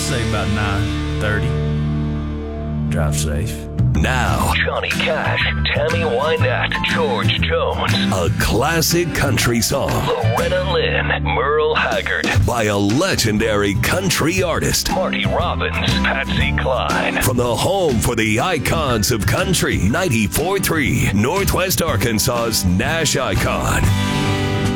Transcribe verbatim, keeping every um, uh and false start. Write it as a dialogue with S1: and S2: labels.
S1: say about nine thirty. Drive safe.
S2: Now,
S3: Johnny Cash, Tammy Wynette, George Jones.
S2: A classic country song.
S3: Loretta Lynn, Merle Haggard.
S2: By a legendary country artist.
S3: Marty Robbins, Patsy Cline.
S2: From the home for the icons of country, ninety-four point three, Northwest Arkansas's Nash Icon.